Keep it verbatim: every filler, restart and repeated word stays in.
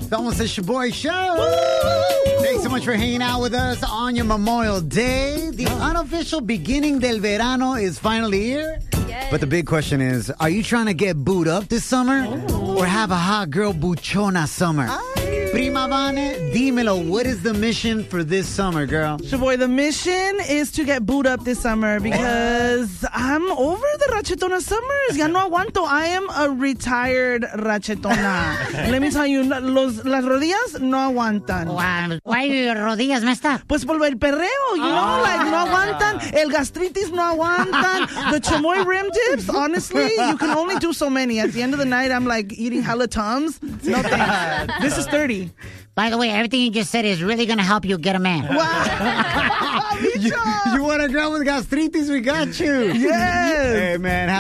It's almost a Shaboy show. Woo! Thanks so much for hanging out with us on your Memorial Day. The unofficial beginning del verano is finally here. Yes. But the big question is, are you trying to get booed up this summer? Oh. Or have a hot girl buchona summer? Ay. Prima Vane, dímelo, what is the mission for this summer, girl? Shaboy, the mission is to get booed up this summer because I'm over the rachetona summers. Ya no aguanto. I am a retired rachetona. Let me tell you, los, las rodillas no aguantan. Wow. Why your rodillas messed up? Pues por el perreo, you know, like no aguantan. El gastritis no aguantan. The chamoy rim dips, honestly, you can only do so many. At the end of the night, I'm like eating hella Tums. No thanks. This is thirty. By the way, everything you just said is really going to help you get a man. Wow. you, you want a girl with gastritis? We got you. Yes. Hey, man.